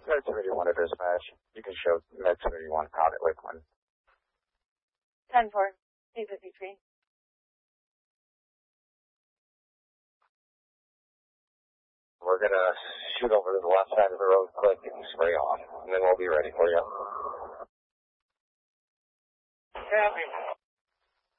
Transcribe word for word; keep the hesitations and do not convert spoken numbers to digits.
Med thirty-one to dispatch. You can show Med thirty-one out at Lakeland. ten four, C fifty-three. We're going to shoot over to the left side of the road quick and spray off, and then we'll be ready for you. Copy.